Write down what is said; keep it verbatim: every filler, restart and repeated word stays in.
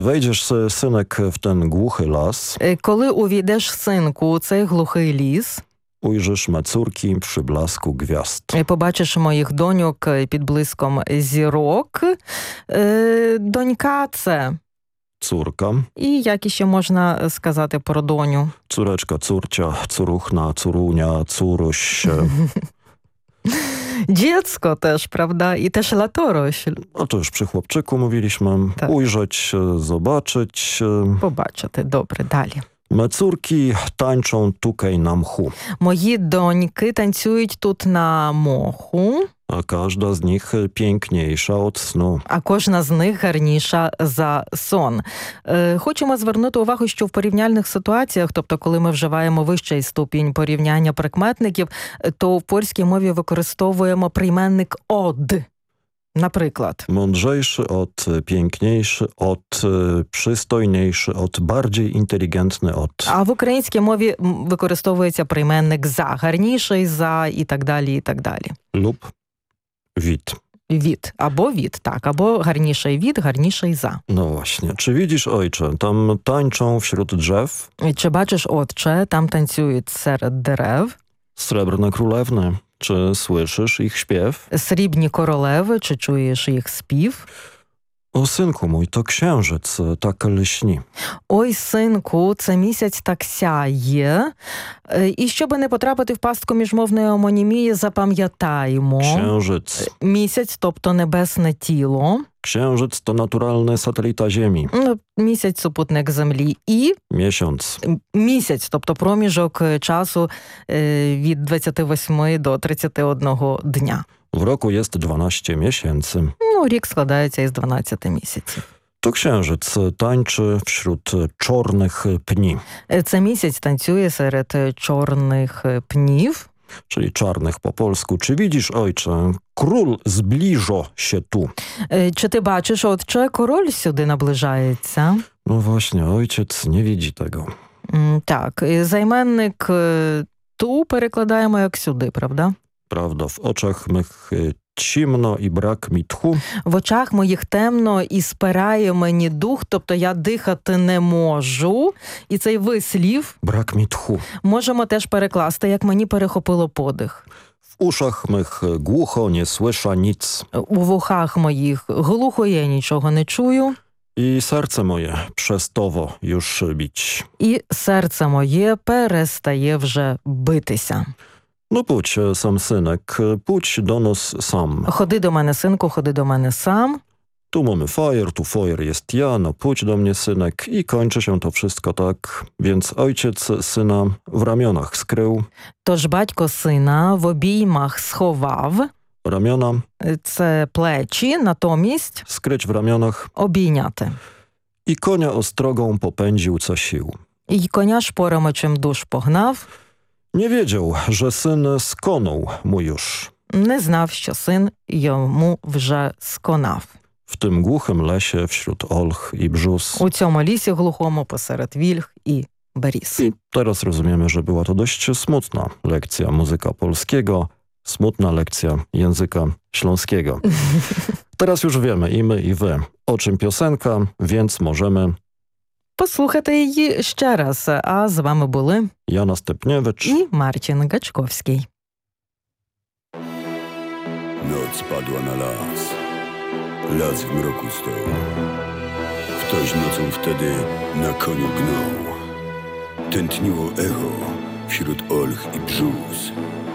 Wejdziesz, sy- synek, w ten głuchy las, Е, Коли увійдеш, синку, у цей глухий ліс, ujrzysz me córki przy blasku gwiazd. е, побачиш моїх доньок е, під блиском зірок. Е, Донька – це. Córka, І як іще можна сказати про доню? córeczka, córcia, córuchna, córunia, córuś. e, Dziecko też, prawda? I też latorośl. No to już przy chłopczyku mówiliśmy. Tak. Ujrzeć, e, zobaczyć. e, Побачити. Добре, далі. Me córki tańczą tukej na mchu, Мої доньки танцюють тут на моху, a każda z nich piękniejsza od snu. а кожна з них гарніша за сон. Е, Хочемо звернути увагу, що в порівняльних ситуаціях, тобто коли ми вживаємо вищий ступінь порівняння прикметників, то в польській мові використовуємо прийменник «од». Наприклад, Mądrzejszy od, e, piękniejszy od, e, przystojniejszy od, bardziej inteligentny od. а в українській мові м, використовується прийменник «за», гарніший за і так далі, і так далі. Lub wid. Від. Або від, так. Або гарніший від, гарніший за. No właśnie. Czy widzisz, ojcze, tam tańczą wśród drzew Чи бачиш, отче, там танцюють серед дерев srebrne królewny? Czy słyszysz ich śpiew? срібні королеви, чи чуєш їх спів? O synku mój, to księżyc e, tak lśni. Ой, синку, це місяць так сяє. Е, І щоб не потрапити в пастку міжмовної омонімії, запам'ятаємо. Księżyc. Місяць, тобто небесне тіло. Księżyc to naturalny satelita Ziemi. Ну, Місяць – супутник Землі. І Miesiąc. місяць, тобто проміжок е, часу е, від двадцяти восьми до тридцяти одного дня. W roku jest dwanaście miesięcy. Ну, рік складається із дванадцяти місяців. To księżyc e, tańczy wśród e, czornych e, pni, Е, Це місяць танцює серед е, чорних е, пнів. czyli czarnych po polsku. Czy widzisz, ojcze, król zbliża się tu? Е, Чи ти бачиш, отче, король сюди наближається? No właśnie, ojciec nie widzi tego. М, Так, і займенник е, ту перекладаємо як сюди, правда? Prawda, w oczach mych e, cimno i brak mi tchu. В очах моїх темно і спирає мені дух, тобто я дихати не можу. І цей вислів Brak mi tchu. можемо теж перекласти, як мені перехопило подих. W uszach mych e, głucho nie słysza nic. У вухах моїх глухо я нічого не чую, I serce moje przestało już bić. і серце моє перестає вже битися. No pójdź, e, sam synek, e, pójdź do nas sam. Ходи до мене, синку, ходи до мене сам. Tu mamy fajer, tu fajer jest ja, no pójdź do mnie, synek. I kończy się to wszystko tak. Więc ojciec syna w ramionach skrył. Тож батько сина в обіймах сховав, Ramiona, це плечі, натомість skryć w ramionach. обійняти. I konia ostrogą popędził co sił. І коня шпорами чимдуж погнав, Nie wiedział, że syn skonął mu już. не знав, що син йому вже сконав. W tym głuchym lesie wśród olch i brzus. У цьому лісі глухому посеред вільх і беріз. I teraz rozumiemy, że była to dość smutna lekcja muzyka polskiego, smutna lekcja języka śląskiego. Teraz już wiemy i my, i wy, o czym piosenka, więc możemy. Послухайте її ще раз. А з вами були Jana Stepniewicz. і Марчин Гачковський. Noc padła na las. Las w mroku stał. Ktoś nocą wtedy na koniu gnał. Tętniło echo wśród olch i brzus.